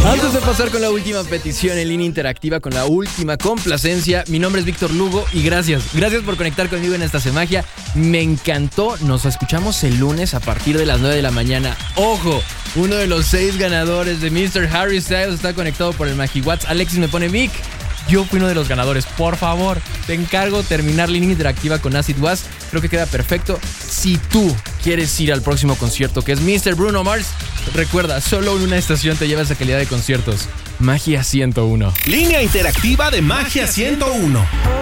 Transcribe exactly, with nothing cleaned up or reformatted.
Antes de pasar con la última petición en línea interactiva, con la última complacencia, mi nombre es Víctor Lugo y gracias, gracias por conectar conmigo en esta semagia. Me encantó, nos escuchamos el lunes a partir de las nueve de la mañana. ¡Ojo! Uno de los seis ganadores de mister Harry Styles está conectado por el MagiWatts. Alexis me pone Vic. Yo fui uno de los ganadores. Por favor, te encargo terminar línea interactiva con Acid Was. Creo que queda perfecto. Si tú quieres ir al próximo concierto, que es mister Bruno Mars, recuerda, solo en una estación te lleva esa calidad de conciertos. Magia ciento uno. Línea interactiva de Magia ciento uno.